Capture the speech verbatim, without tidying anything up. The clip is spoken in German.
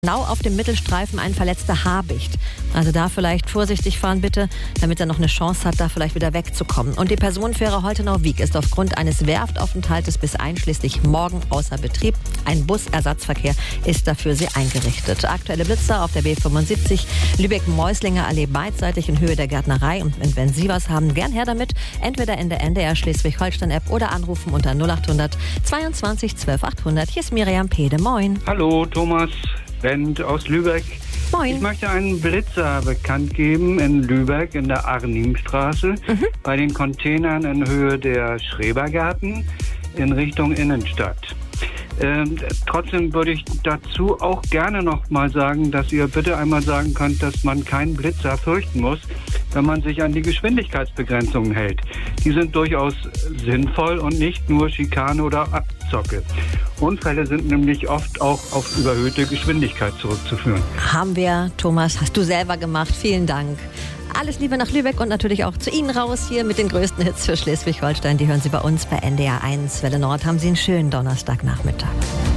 Genau auf dem Mittelstreifen ein verletzter Habicht. Also da vielleicht vorsichtig fahren bitte, damit er noch eine Chance hat, da vielleicht wieder wegzukommen. Und die Personenfähre Holtenau-Wiek ist aufgrund eines Werftaufenthaltes bis einschließlich morgen außer Betrieb. Ein Busersatzverkehr ist dafür sie eingerichtet. Aktuelle Blitzer auf der B fünfundsiebzig Lübeck-Meuslinger Allee beidseitig in Höhe der Gärtnerei. Und wenn Sie was haben, gern her damit. Entweder in der N D R Schleswig-Holstein-App oder anrufen unter null achthundert zweiundzwanzig zwölf achthundert. Hier ist Miriam Pede. Moin. Hallo, Thomas Wendt aus Lübeck. Moin. Ich möchte einen Blitzer bekannt geben in Lübeck in der Arnimstraße Mhm. bei den Containern in Höhe der Schrebergärten in Richtung Innenstadt. Ähm, trotzdem würde ich dazu auch gerne noch mal sagen, dass ihr bitte einmal sagen könnt, dass man keinen Blitzer fürchten muss, wenn man sich an die Geschwindigkeitsbegrenzungen hält. Die sind durchaus sinnvoll und nicht nur Schikane oder Abzocke. Unfälle sind nämlich oft auch auf überhöhte Geschwindigkeit zurückzuführen. Haben wir, Thomas, hast du selber gemacht. Vielen Dank. Alles Liebe nach Lübeck und natürlich auch zu Ihnen raus hier mit den größten Hits für Schleswig-Holstein. Die hören Sie bei uns bei N D R eins. Welle Nord. Haben Sie einen schönen Donnerstagnachmittag.